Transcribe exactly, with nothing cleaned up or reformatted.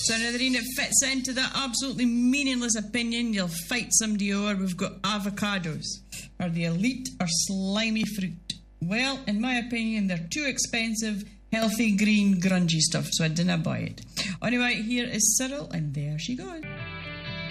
So Netherine, it fits into that absolutely meaningless opinion you'll fight somebody over. We've got avocados. Are they elite or slimy fruit? Well, in my opinion, they're too expensive, healthy, green, grungy stuff, so I didn't buy it. Anyway, here is Cyril, and there she goes.